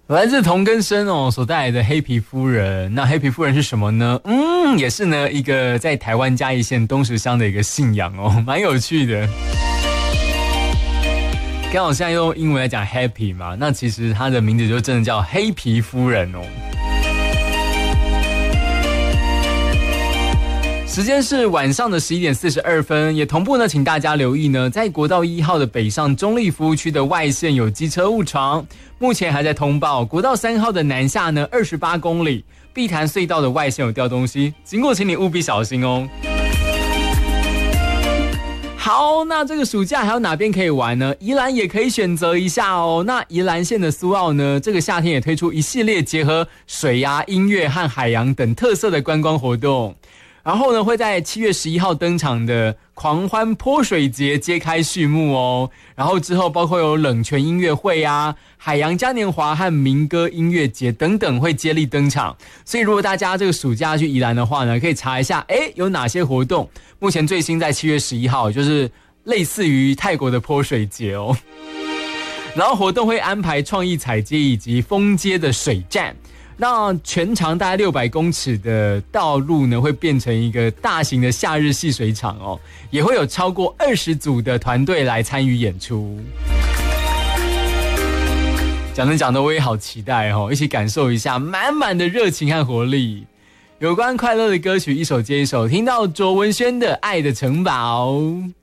来自同根生所带来的黑皮夫人。那黑皮夫人是什么呢？也是呢一个在台湾嘉义县东石乡的一个信仰蛮有趣的。刚好现在用英文来讲 happy 嘛，那其实它的名字就真的叫黑皮夫人时间是晚上的11点42分，也同步呢，请大家留意呢，在国道1号的北上中立服务区的外线有机车误闯，目前还在通报。国道3号的南下呢28公里，碧潭隧道的外线有掉东西，经过请你务必小心哦。好，那这个暑假还有哪边可以玩呢？宜兰也可以选择一下哦。那宜兰县的苏澳呢，这个夏天也推出一系列结合水音乐和海洋等特色的观光活动。然后呢，会在7月11号登场的狂欢泼水节揭开序幕哦。然后之后包括有冷泉音乐会啊、海洋嘉年华和民歌音乐节等等会接力登场。所以如果大家这个暑假去宜兰的话呢，可以查一下，有哪些活动。目前最新在7月11号，就是类似于泰国的泼水节哦。然后活动会安排创意踩街以及封街的水站。那全长大概600公尺的道路呢，会变成一个大型的夏日戏水场哦，也会有超过20组的团队来参与演出。讲着讲着，我也好期待一起感受一下满满的热情和活力。有关快乐的歌曲一首接一首，听到卓文萱的《爱的城堡》。